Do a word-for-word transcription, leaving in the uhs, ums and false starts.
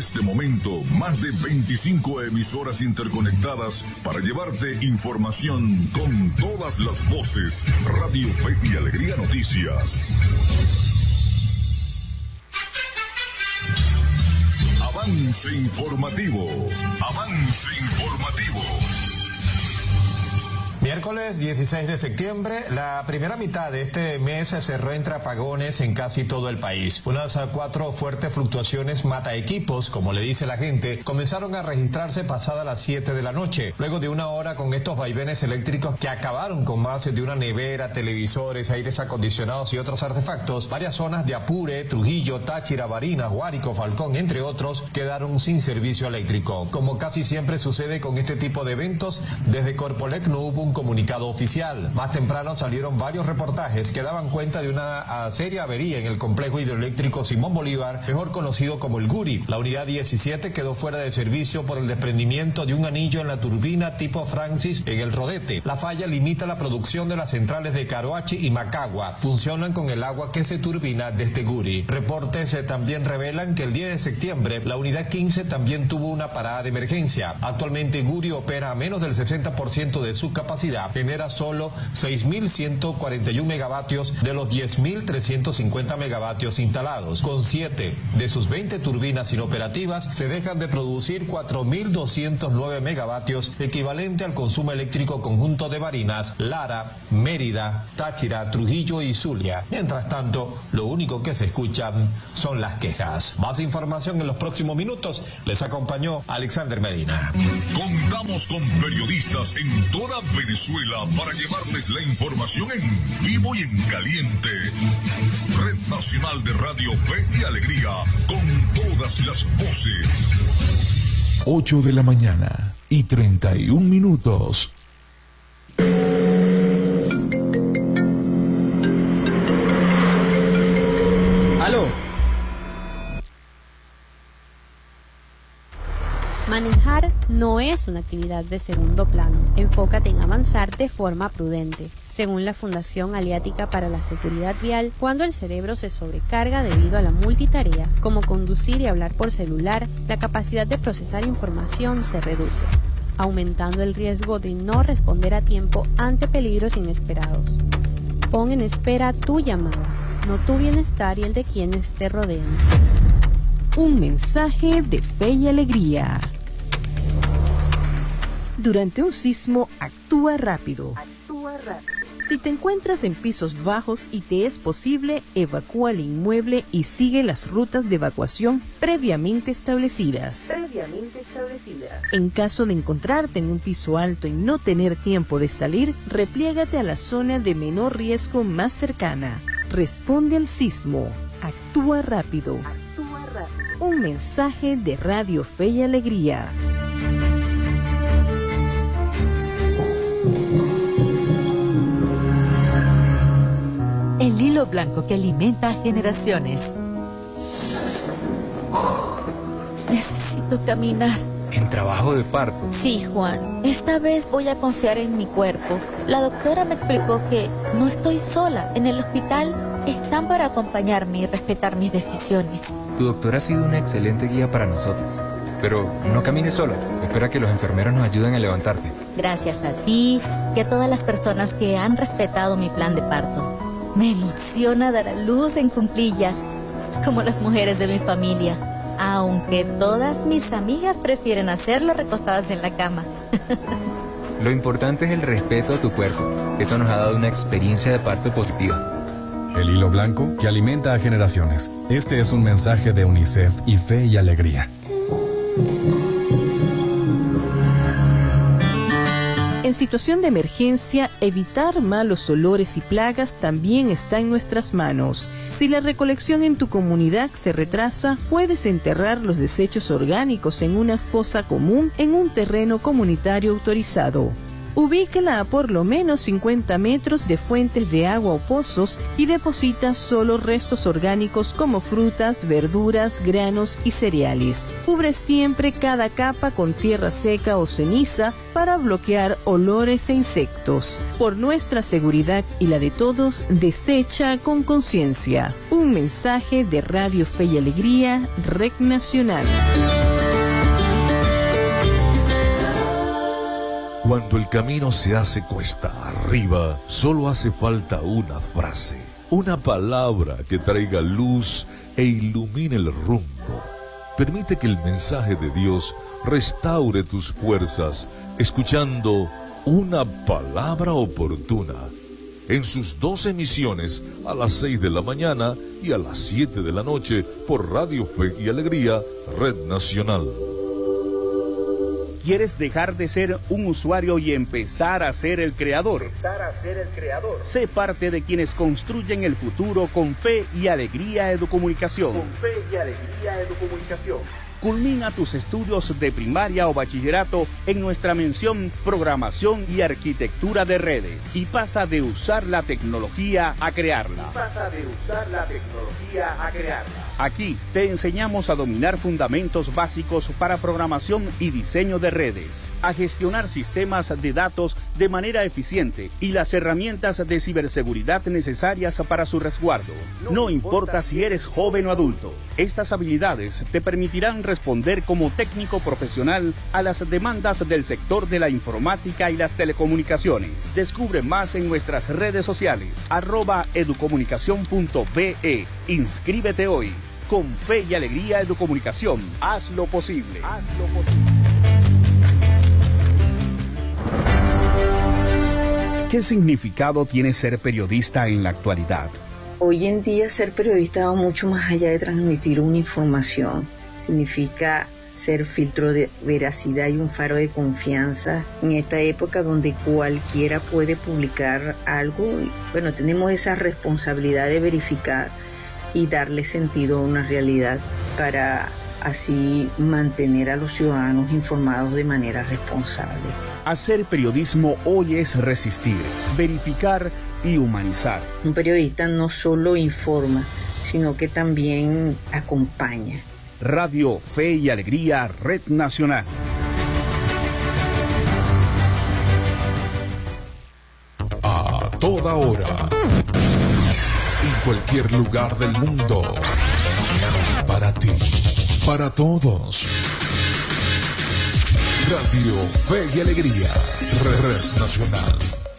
este momento, más de veinticinco emisoras interconectadas para llevarte información con todas las voces. Radio Fe y Alegría Noticias. Avance informativo. Avance informativo. Miércoles dieciséis de septiembre, la primera mitad de este mes se cerró entre apagones en casi todo el país. Unas cuatro fuertes fluctuaciones mata equipos, como le dice la gente, comenzaron a registrarse pasada las siete de la noche. Luego de una hora con estos vaivenes eléctricos que acabaron con más de una nevera, televisores, aires acondicionados y otros artefactos, varias zonas de Apure, Trujillo, Táchira, Barinas, Guárico, Falcón, entre otros, quedaron sin servicio eléctrico. Como casi siempre sucede con este tipo de eventos, desde Corpolec no hubo un comunicado oficial. Más temprano salieron varios reportajes que daban cuenta de una seria avería en el complejo hidroeléctrico Simón Bolívar, mejor conocido como el Guri. La unidad diecisiete quedó fuera de servicio por el desprendimiento de un anillo en la turbina tipo Francis en el rodete. La falla limita la producción de las centrales de Caroachi y Macagua. Funcionan con el agua que se turbina desde Guri. Reportes eh, también revelan que el diez de septiembre la unidad quince también tuvo una parada de emergencia. Actualmente Guri opera a menos del sesenta por ciento de su capacidad. Genera solo seis mil ciento cuarenta y uno megavatios de los diez mil trescientos cincuenta megavatios instalados. Con siete de sus veinte turbinas inoperativas se dejan de producir cuatro mil doscientos nueve megavatios, equivalente al consumo eléctrico conjunto de Barinas, Lara, Mérida, Táchira, Trujillo y Zulia. Mientras tanto, lo único que se escuchan son las quejas. Más información en los próximos minutos. Les acompañó Alexander Medina. Contamos con periodistas en toda Venezuela para llevarles la información en vivo y en caliente. Red Nacional de Radio Fe y Alegría, con todas las voces. ocho de la mañana y treinta y un minutos. ¿Aló? Manejar no es una actividad de segundo plano. Enfócate en avanzar de forma prudente. Según la Fundación Aliática para la Seguridad Vial, cuando el cerebro se sobrecarga debido a la multitarea, como conducir y hablar por celular, la capacidad de procesar información se reduce, aumentando el riesgo de no responder a tiempo ante peligros inesperados. Pon en espera tu llamada, no tu bienestar y el de quienes te rodean. Un mensaje de fe y alegría. Durante un sismo, actúa rápido. Actúa rápido. Si te encuentras en pisos bajos y te es posible, evacúa el inmueble y sigue las rutas de evacuación previamente establecidas. Previamente establecidas. En caso de encontrarte en un piso alto y no tener tiempo de salir, repliégate a la zona de menor riesgo más cercana. Responde al sismo. Actúa rápido. Actúa rápido. Un mensaje de Radio Fe y Alegría. El hilo blanco que alimenta a generaciones. Necesito caminar. ¿En trabajo de parto? Sí, Juan. Esta vez voy a confiar en mi cuerpo. La doctora me explicó que no estoy sola. En el hospital están para acompañarme y respetar mis decisiones. Tu doctora ha sido una excelente guía para nosotros. Pero no camines sola. Espera que los enfermeros nos ayuden a levantarte. Gracias a ti y a todas las personas que han respetado mi plan de parto. Me emociona dar a luz en cuclillas, como las mujeres de mi familia, aunque todas mis amigas prefieren hacerlo recostadas en la cama. Lo importante es el respeto a tu cuerpo. Eso nos ha dado una experiencia de parto positiva. El hilo blanco que alimenta a generaciones. Este es un mensaje de UNICEF y Fe y Alegría. En situación de emergencia, evitar malos olores y plagas también está en nuestras manos. Si la recolección en tu comunidad se retrasa, puedes enterrar los desechos orgánicos en una fosa común en un terreno comunitario autorizado. Ubíquela a por lo menos cincuenta metros de fuentes de agua o pozos y deposita solo restos orgánicos como frutas, verduras, granos y cereales. Cubre siempre cada capa con tierra seca o ceniza para bloquear olores e insectos. Por nuestra seguridad y la de todos, desecha con conciencia. Un mensaje de Radio Fe y Alegría, Red Nacional. Cuando el camino se hace cuesta arriba, solo hace falta una frase, una palabra que traiga luz e ilumine el rumbo. Permite que el mensaje de Dios restaure tus fuerzas, escuchando una palabra oportuna. En sus dos emisiones, a las seis de la mañana y a las siete de la noche, por Radio Fe y Alegría, Red Nacional. ¿Quieres dejar de ser un usuario y empezar a ser el creador? Empezar a ser el creador. Sé parte de quienes construyen el futuro con Fe y Alegría Educomunicación. Con Fe y Alegría Educomunicación. Culmina tus estudios de primaria o bachillerato en nuestra mención Programación y Arquitectura de Redes y pasa de usar la tecnología a crearla. Y pasa de usar la tecnología a crearla. Aquí te enseñamos a dominar fundamentos básicos para programación y diseño de redes, a gestionar sistemas de datos de manera eficiente y las herramientas de ciberseguridad necesarias para su resguardo. No importa si eres joven o adulto, estas habilidades te permitirán responder como técnico profesional a las demandas del sector de la informática y las telecomunicaciones. Descubre más en nuestras redes sociales, arroba educomunicación punto be. Inscríbete hoy. Con Fe y Alegría Educomunicación, haz lo posible. Haz lo posible. ¿Qué significado tiene ser periodista en la actualidad? Hoy en día ser periodista va mucho más allá de transmitir una información. Significa ser filtro de veracidad y un faro de confianza en esta época donde cualquiera puede publicar algo. Bueno, tenemos esa responsabilidad de verificar y darle sentido a una realidad para así mantener a los ciudadanos informados de manera responsable. Hacer periodismo hoy es resistir, verificar y humanizar. Un periodista no solo informa, sino que también acompaña. Radio Fe y Alegría, Red Nacional. A toda hora, en cualquier lugar del mundo, para ti, para todos. Radio Fe y Alegría, Red Nacional.